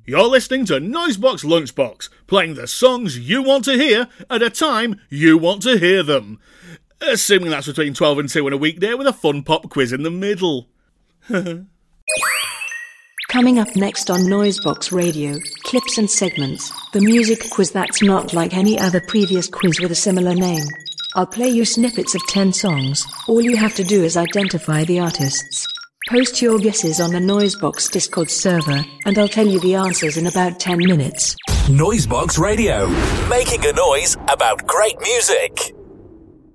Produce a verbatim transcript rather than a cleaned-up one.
You're listening to Noisebox Lunchbox, playing the songs you want to hear at a time you want to hear them. Assuming that's between twelve and two on a weekday with a fun pop quiz in the middle. Coming up next on Noisebox Radio, clips and segments, the music quiz that's not like any other previous quiz with a similar name. I'll play you snippets of ten songs. All you have to do is identify the artists. Post your guesses on the Noisebox Discord server, and I'll tell you the answers in about ten minutes. Noisebox Radio, making a noise about great music.